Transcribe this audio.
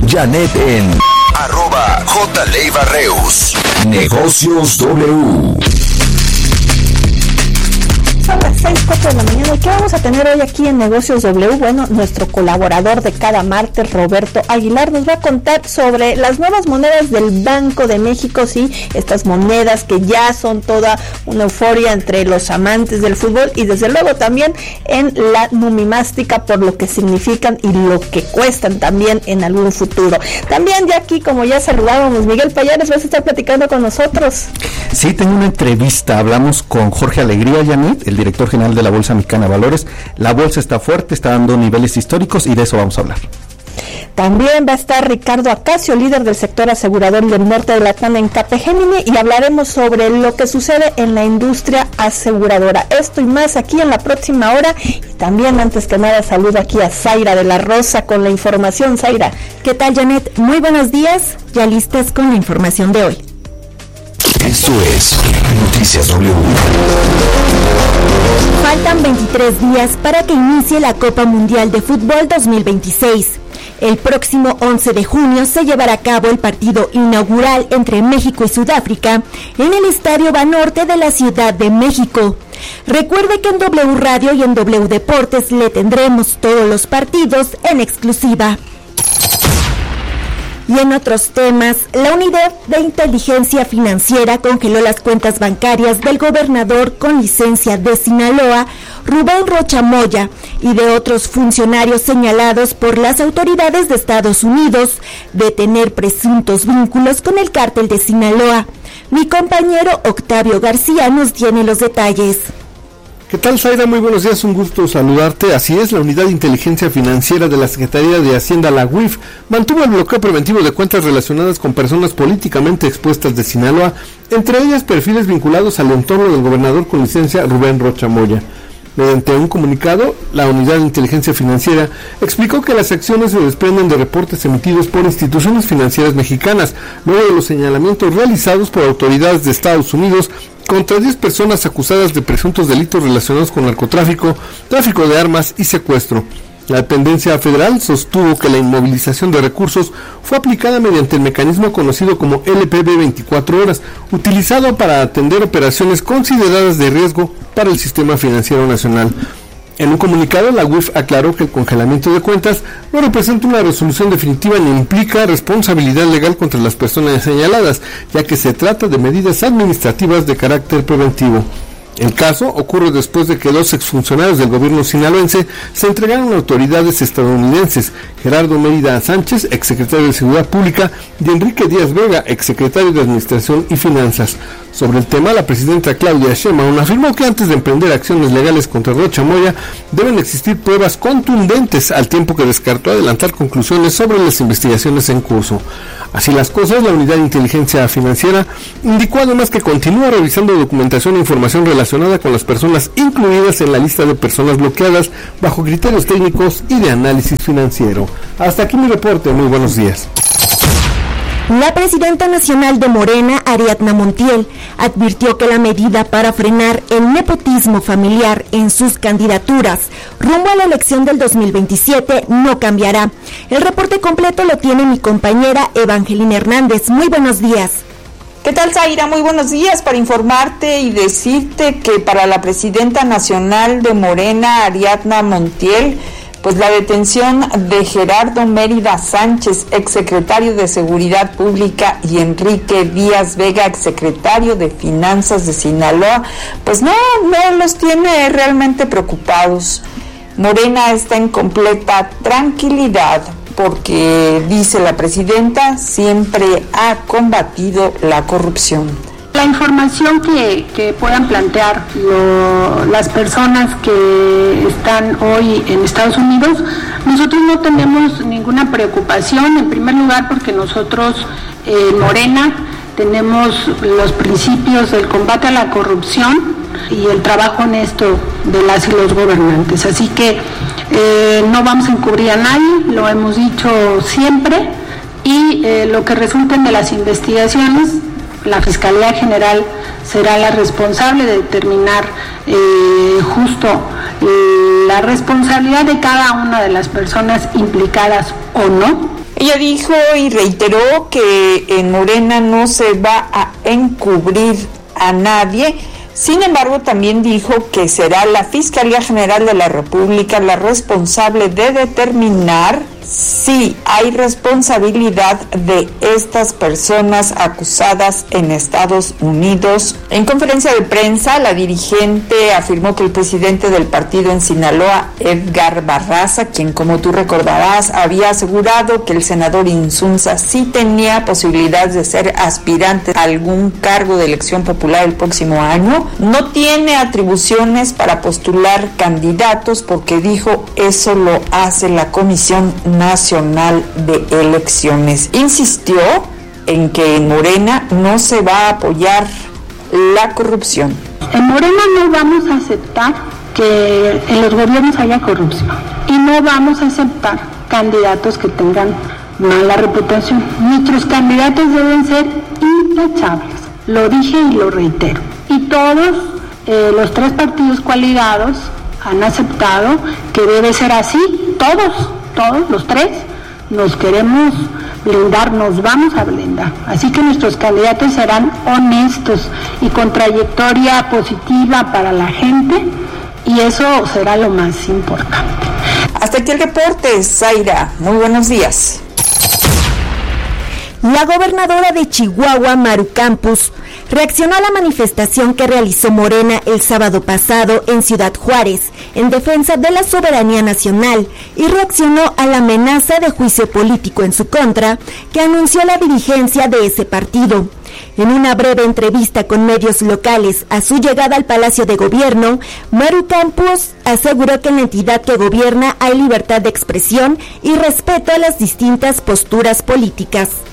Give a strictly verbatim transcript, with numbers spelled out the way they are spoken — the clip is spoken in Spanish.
Janet en arroba J. Leiva Reus. Negocios W. Son las seis, cuatro de la mañana. ¿Y qué vamos a tener hoy aquí en Negocios W? Bueno, nuestro colaborador de cada martes, Roberto Aguilar, nos va a contar sobre las nuevas monedas del Banco de México. Sí, estas monedas que ya son toda una euforia entre los amantes del fútbol y desde luego también en la numismática por lo que significan y lo que cuestan también en algún futuro. También ya aquí, como ya saludábamos, Miguel Payares, vas a estar platicando con nosotros. Sí, tengo una entrevista. Hablamos con Jorge Alegría, Janet, el director general de la Bolsa Mexicana de Valores. La bolsa está fuerte, está dando niveles históricos y de eso vamos a hablar. También va a estar Ricardo Acacio, líder del sector asegurador del norte de Latam en Capgemini, y hablaremos sobre lo que sucede en la industria aseguradora. Esto y más aquí en la próxima hora. Y también, antes que nada, saludo aquí a Zaira de la Rosa con la información. Zaira. ¿Qué tal, Janet? Muy buenos días. Ya listas con la información de hoy. Esto es Noticias W. Faltan veintitrés días para que inicie la Copa Mundial de Fútbol dos mil veintiséis. El próximo once de junio se llevará a cabo el partido inaugural entre México y Sudáfrica en el Estadio Banorte de la Ciudad de México. Recuerde que en W Radio y en W Deportes le tendremos todos los partidos en exclusiva. Y en otros temas, la Unidad de Inteligencia Financiera congeló las cuentas bancarias del gobernador con licencia de Sinaloa, Rubén Rocha Moya, y de otros funcionarios señalados por las autoridades de Estados Unidos de tener presuntos vínculos con el cártel de Sinaloa. Mi compañero Octavio García nos tiene los detalles. ¿Qué tal, Zaira? Muy buenos días, un gusto saludarte. Así es, la Unidad de Inteligencia Financiera de la Secretaría de Hacienda, la U I F, mantuvo el bloqueo preventivo de cuentas relacionadas con personas políticamente expuestas de Sinaloa, entre ellas perfiles vinculados al entorno del gobernador con licencia Rubén Rocha Moya. Mediante un comunicado, la Unidad de Inteligencia Financiera explicó que las acciones se desprenden de reportes emitidos por instituciones financieras mexicanas, luego de los señalamientos realizados por autoridades de Estados Unidos contra diez personas acusadas de presuntos delitos relacionados con narcotráfico, tráfico de armas y secuestro. La dependencia federal sostuvo que la inmovilización de recursos fue aplicada mediante el mecanismo conocido como L P B veinticuatro horas, utilizado para atender operaciones consideradas de riesgo para el sistema financiero nacional. En un comunicado, la U I F aclaró que el congelamiento de cuentas no representa una resolución definitiva ni implica responsabilidad legal contra las personas señaladas, ya que se trata de medidas administrativas de carácter preventivo. El caso ocurre después de que dos exfuncionarios del gobierno sinaloense se entregaron a autoridades estadounidenses, Gerardo Mérida Sánchez, exsecretario de Seguridad Pública, y Enrique Díaz Vega, exsecretario de Administración y Finanzas. Sobre el tema, la presidenta Claudia Sheinbaum afirmó que antes de emprender acciones legales contra Rocha Moya, deben existir pruebas contundentes, al tiempo que descartó adelantar conclusiones sobre las investigaciones en curso. Así las cosas, la Unidad de Inteligencia Financiera indicó además que continúa revisando documentación e información relacionada con las personas incluidas en la lista de personas bloqueadas bajo criterios técnicos y de análisis financiero. Hasta aquí mi reporte, muy buenos días. La presidenta nacional de Morena, Ariadna Montiel, advirtió que la medida para frenar el nepotismo familiar en sus candidaturas rumbo a la elección del dos mil veintisiete no cambiará. El reporte completo lo tiene mi compañera Evangelina Hernández. Muy buenos días. ¿Qué tal, Zaira? Muy buenos días para informarte y decirte que para la presidenta nacional de Morena, Ariadna Montiel, pues la detención de Gerardo Mérida Sánchez, exsecretario de Seguridad Pública, y Enrique Díaz Vega, exsecretario de Finanzas de Sinaloa, pues no, no los tiene realmente preocupados. Morena está en completa tranquilidad porque, dice la presidenta, siempre ha combatido la corrupción. La información que, que puedan plantear lo, las personas que están hoy en Estados Unidos, nosotros no tenemos ninguna preocupación, en primer lugar porque nosotros, eh, Morena, tenemos los principios del combate a la corrupción y el trabajo honesto de las y los gobernantes, así que eh, no vamos a encubrir a nadie, lo hemos dicho siempre, y eh, lo que resulten de las investigaciones, la Fiscalía General será la responsable de determinar eh, justo eh, la responsabilidad de cada una de las personas implicadas o no. Ella dijo y reiteró que en Morena no se va a encubrir a nadie. Sin embargo, también dijo que será la Fiscalía General de la República la responsable de determinar si hay responsabilidad de estas personas acusadas en Estados Unidos. En conferencia de prensa, la dirigente afirmó que el presidente del partido en Sinaloa, Edgar Barraza, quien, como tú recordarás, había asegurado que el senador Insunza sí tenía posibilidad de ser aspirante a algún cargo de elección popular el próximo año, no tiene atribuciones para postular candidatos porque dijo eso lo hace la Comisión Nacional de Elecciones. Insistió en que en Morena no se va a apoyar la corrupción. En Morena no vamos a aceptar que en los gobiernos haya corrupción y no vamos a aceptar candidatos que tengan mala reputación. Nuestros candidatos deben ser intachables, lo dije y lo reitero. Y todos eh, los tres partidos coaligados han aceptado que debe ser así, todos, todos los tres, nos queremos blindar, nos vamos a blindar. Así que nuestros candidatos serán honestos y con trayectoria positiva para la gente, y eso será lo más importante. Hasta aquí el reporte, Zaira. Muy buenos días. La gobernadora de Chihuahua, Maru Campos, reaccionó a la manifestación que realizó Morena el sábado pasado en Ciudad Juárez en defensa de la soberanía nacional y reaccionó a la amenaza de juicio político en su contra que anunció la dirigencia de ese partido. En una breve entrevista con medios locales a su llegada al Palacio de Gobierno, Maru Campos aseguró que en la entidad que gobierna hay libertad de expresión y respeto a las distintas posturas políticas.